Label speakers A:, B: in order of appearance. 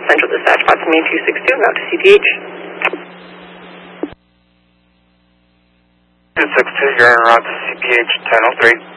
A: Central Dispatch, Boston 262, route to CPH.
B: 262, you're en route to CPH 1003.